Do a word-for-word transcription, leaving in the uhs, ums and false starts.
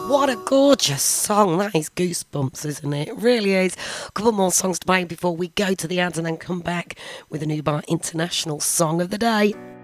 What a gorgeous song. That is goosebumps, isn't it? It really is. A couple more songs to play before we go to the ads and then come back with a new Bar International song of the day.